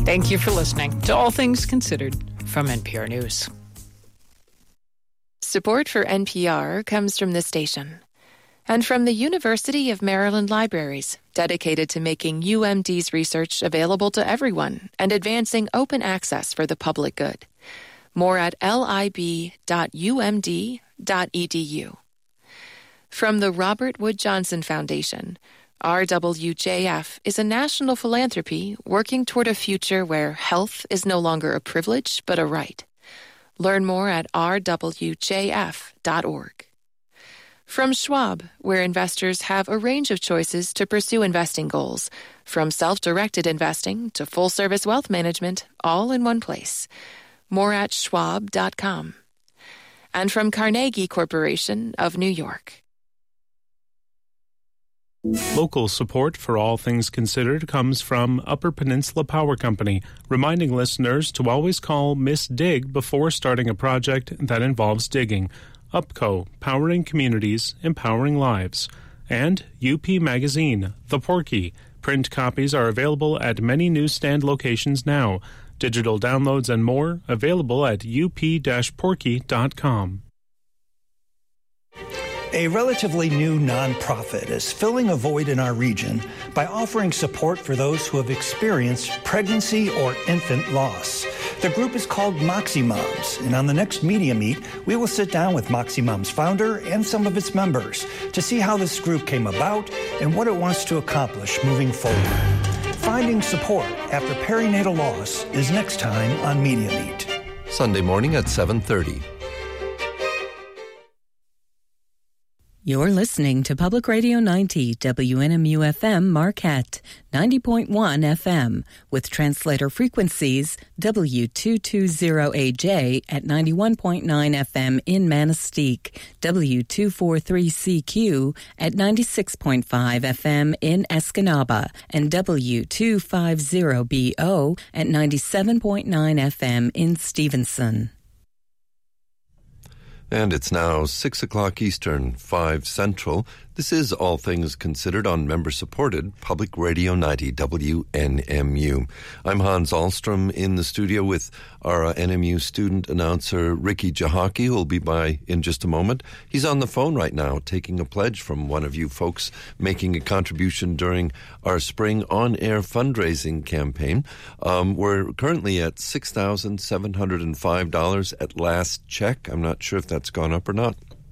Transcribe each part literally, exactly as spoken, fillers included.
Thank you for listening to All Things Considered from N P R News. Support for N P R comes from this station and from the University of Maryland Libraries, dedicated to making U M D's research available to everyone and advancing open access for the public good. More at lib dot u m d dot e d u. From the Robert Wood Johnson Foundation, R W J F is a national philanthropy working toward a future where health is no longer a privilege but a right. Learn more at r w j f dot org. From Schwab, where investors have a range of choices to pursue investing goals, from self-directed investing to full-service wealth management, all in one place. More at schwab dot com. And from Carnegie Corporation of New York. Local support for All Things Considered comes from Upper Peninsula Power Company, reminding listeners to always call Miss Dig before starting a project that involves digging. UPCO, powering communities, empowering lives. And U P Magazine, The Porky. Print copies are available at many newsstand locations now. Digital downloads and more available at u p dash porky dot com. A relatively new nonprofit is filling a void in our region by offering support for those who have experienced pregnancy or infant loss. The group is called Moxie Moms, and on the next Media Meet, we will sit down with Moxie Moms founder and some of its members to see how this group came about and what it wants to accomplish moving forward. Finding support after perinatal loss is next time on Media Meet. Sunday morning at seven thirty. You're listening to Public Radio ninety, W N M U F M Marquette, ninety point one F M, with translator frequencies W two twenty A J at ninety-one point nine F M in Manistee, W two forty-three C Q at ninety-six point five F M in Escanaba, and W two fifty B O at ninety-seven point nine F M in Stevenson. And it's now six o'clock Eastern, five Central. This is All Things Considered on member-supported Public Radio ninety W N M U. I'm Hans Ahlstrom in the studio with our uh, N M U student announcer Ricky Jahaki, who will be by in just a moment. He's on the phone right now taking a pledge from one of you folks making a contribution during our spring on-air fundraising campaign. Um, we're currently at six thousand seven hundred five dollars at last check. I'm not sure if that's gone up or not.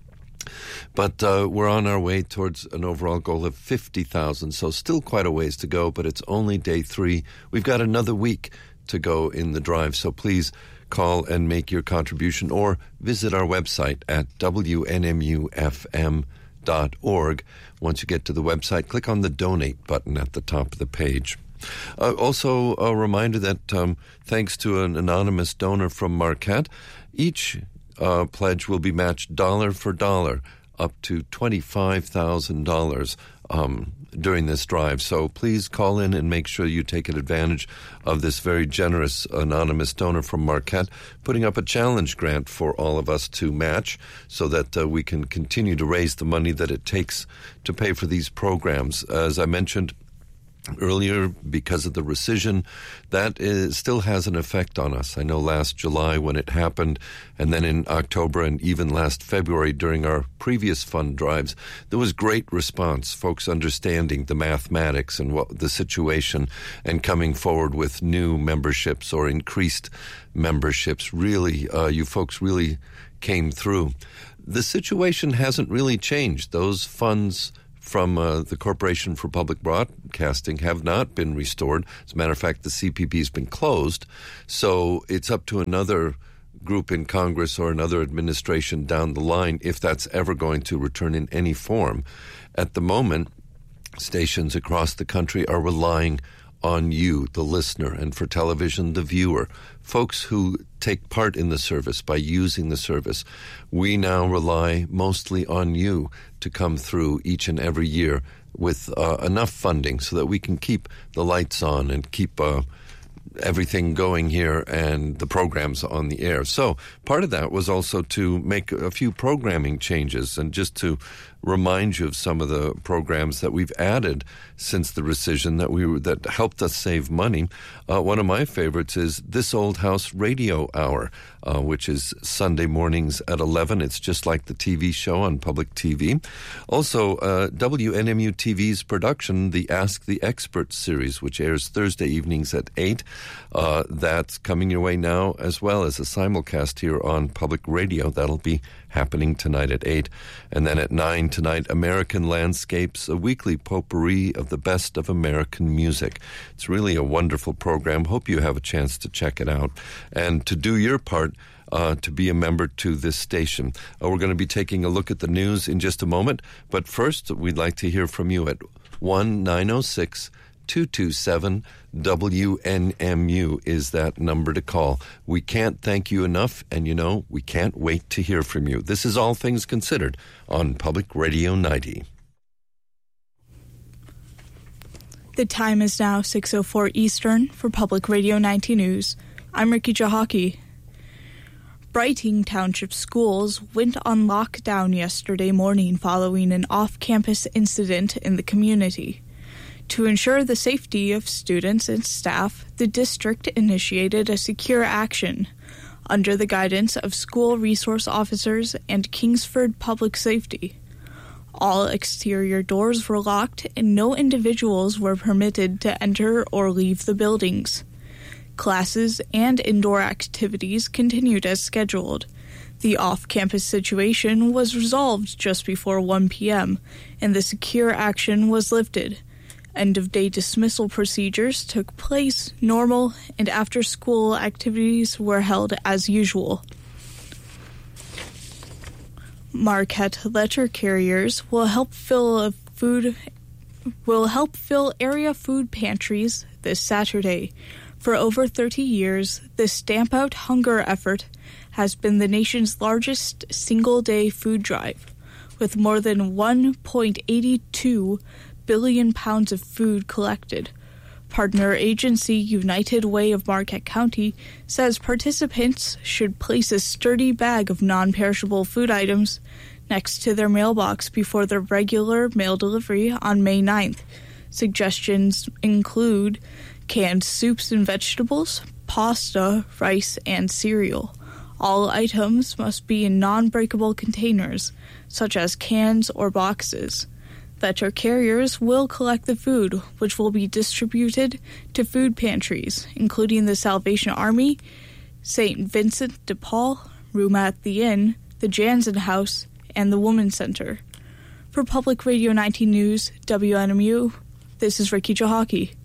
But uh, we're on our way towards an overall goal of fifty thousand, so still quite a ways to go, but it's only day three. We've got another week to go in the drive, so please call and make your contribution or visit our website at w n m u f m dot org. Once you get to the website, click on the donate button at the top of the page. Uh, also, a reminder that um, thanks to an anonymous donor from Marquette, each Uh, pledge will be matched dollar for dollar up to twenty-five thousand dollars um, during this drive. So please call in and make sure you take advantage of this very generous anonymous donor from Marquette, putting up a challenge grant for all of us to match so that uh, we can continue to raise the money that it takes to pay for these programs. As I mentioned earlier, because of the rescission, that is, still has an effect on us. I know last July when it happened, and then in October and even last February during our previous fund drives, there was great response, folks understanding the mathematics and what the situation and coming forward with new memberships or increased memberships. Really, uh, you folks really came through. The situation hasn't really changed. Those funds from uh, the Corporation for Public Broadcasting have not been restored. As a matter of fact, the C P B has been closed. So it's up to another group in Congress or another administration down the line if that's ever going to return in any form. At the moment, stations across the country are relying on you, the listener, and for television, the viewer, folks who take part in the service by using the service. We now rely mostly on you to come through each and every year with uh, enough funding so that we can keep the lights on and keep uh, everything going here and the programs on the air. So part of that was also to make a few programming changes and just to remind you of some of the programs that we've added since the rescission that we were, that helped us save money. Uh, one of my favorites is This Old House Radio Hour, uh, which is Sunday mornings at eleven. It's just like the T V show on public T V. Also, uh, W N M U T V's production, the Ask the Expert series, which airs Thursday evenings at eight. Uh, that's coming your way now, as well as a simulcast here on public radio. That'll be happening tonight at eight. And then at nine tonight, American Landscapes, a weekly potpourri of the best of American music. It's really a wonderful program. Hope you have a chance to check it out. And to do your part, uh, to be a member to this station. Uh, we're going to be taking a look at the news in just a moment. But first, we'd like to hear from you at one nine oh six, two two seven, W N M U is that number to call. We can't thank you enough, and you know, we can't wait to hear from you. This is All Things Considered on Public Radio ninety. The time is now six oh four Eastern for Public Radio ninety News. I'm Ricky Jahaki. Brighting Township schools went on lockdown yesterday morning following an off-campus incident in the community. To ensure the safety of students and staff, the district initiated a secure action under the guidance of school resource officers and Kingsford Public Safety. All exterior doors were locked and no individuals were permitted to enter or leave the buildings. Classes and indoor activities continued as scheduled. The off-campus situation was resolved just before one p.m., and the secure action was lifted. End-of-day dismissal procedures took place normal, and after-school activities were held as usual. Marquette letter carriers will help fill a food will help fill area food pantries this Saturday. For over thirty years, the Stamp Out Hunger effort has been the nation's largest single-day food drive, with more than one point eight two billion pounds of food collected. Partner agency United Way of Marquette County says participants should place a sturdy bag of non-perishable food items next to their mailbox before their regular mail delivery on May ninth. Suggestions include canned soups and vegetables, pasta, rice, and cereal. All items must be in non-breakable containers, such as cans or boxes. Letter carriers will collect the food, which will be distributed to food pantries, including the Salvation Army, Saint Vincent de Paul, Room at the Inn, the Jansen House, and the Women's Center. For Public Radio nineteen News, W N M U, this is Ricky Jahaki.